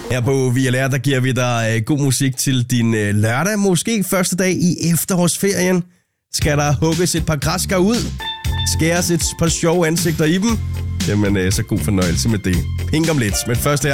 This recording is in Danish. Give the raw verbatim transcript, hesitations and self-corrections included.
Her på V L R, der giver vi dig god musik til din lørdag. Måske første dag i efterårsferien. Skal der hugges et par græskar ud? Skæres et par sjove ansigter i dem? Jamen, så god fornøjelse med det. Pink om lidt. Men først her